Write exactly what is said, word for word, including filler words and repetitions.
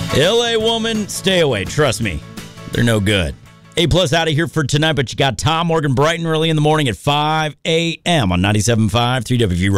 L A woman, stay away. Trust me, they're no good. A plus out of here for tonight, but you got Tom Morgan bright and early in the morning at five a.m. on ninety-seven point five, three W V.